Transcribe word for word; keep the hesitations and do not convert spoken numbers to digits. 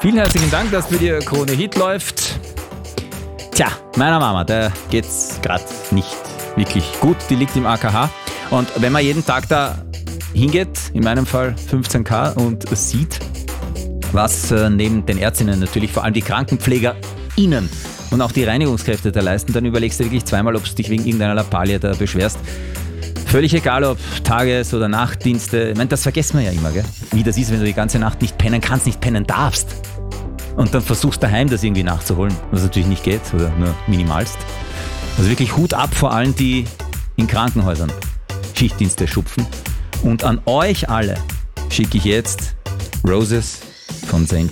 Vielen herzlichen Dank, dass bei dir Krone Hit läuft. Tja, meiner Mama, da geht's gerade nicht wirklich gut. Die liegt im A K H. Und wenn man jeden Tag da hingeht, in meinem Fall fünfzehn K, und sieht, was äh, neben den Ärztinnen natürlich vor allem die KrankenpflegerInnen und auch die Reinigungskräfte da leisten, dann überlegst du wirklich zweimal, ob du dich wegen irgendeiner Lappalie da beschwerst. Völlig egal, ob Tages- oder Nachtdienste. Ich meine, das vergessen wir ja immer, gell? Wie das ist, wenn du die ganze Nacht nicht pennen kannst, nicht pennen darfst. Und dann versuchst daheim das irgendwie nachzuholen, was natürlich nicht geht oder nur minimalst. Also wirklich Hut ab vor allen, die in Krankenhäusern Schichtdienste schupfen. Und an euch alle schicke ich jetzt Roses von Saint